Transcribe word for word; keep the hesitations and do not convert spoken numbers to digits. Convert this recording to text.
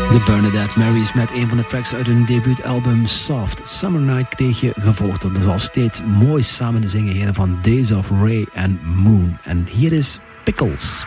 De Bernadette Marys met een van de tracks uit hun debuutalbum Soft. Summer Night kreeg je, gevolgd door zoals steeds mooi samen te zingen heren van Days of Ray and Moon. En hier is Pickles.